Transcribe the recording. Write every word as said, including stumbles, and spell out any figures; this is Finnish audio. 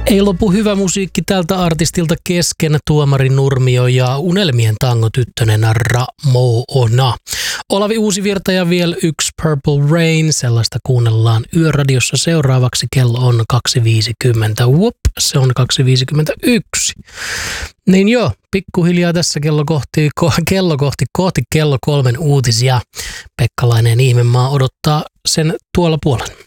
Ei lopu hyvä musiikki tältä artistilta kesken. Tuomari Nurmio ja Unelmien tango tyttönen Ramona. Olavi Uusivirta ja vielä yksi Purple Rain. Sellaista kuunnellaan Yöradiossa seuraavaksi. Kello on kaksi viisikymmentä. Whoop, se on kaksi viisikymmentäyksi. Niin joo, pikkuhiljaa tässä kello kohti, kello kohti, kohti kello kolmen uutisia. Pekkalainen ihmemaa odottaa sen tuolla puolen.